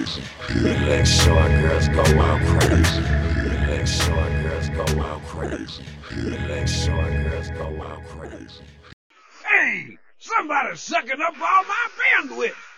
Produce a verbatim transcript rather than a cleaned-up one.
crazy. Legs short, girls go out crazy. Legs short, girls go out crazy. Legs short, girls go out crazy. Hey, somebody's sucking up all my bandwidth.